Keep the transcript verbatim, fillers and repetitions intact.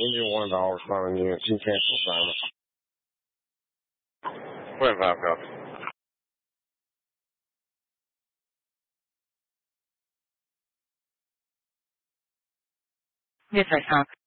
Engine one dollar signing units and cancel assignment. twenty-five copy. Yes, I talk.